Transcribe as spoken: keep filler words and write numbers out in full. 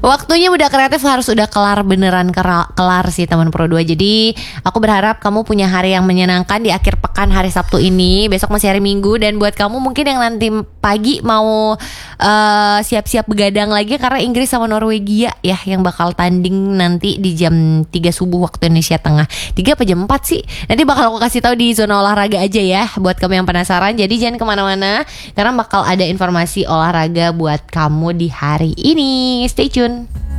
Waktunya udah kreatif harus udah kelar, beneran kera- kelar sih teman Pro dua. Jadi aku berharap kamu punya hari yang menyenangkan di akhir pekan hari Sabtu ini. Besok masih hari Minggu. Dan buat kamu mungkin yang nanti pagi mau uh, siap-siap begadang lagi karena Inggris sama Norwegia ya yang bakal tanding nanti di jam tiga subuh waktu Indonesia Tengah. Tiga apa jam empat sih? Nanti bakal aku kasih tahu di zona olahraga aja ya buat kamu yang penasaran. Jadi jangan kemana-mana karena bakal ada informasi olahraga buat kamu di hari ini. Stay tune.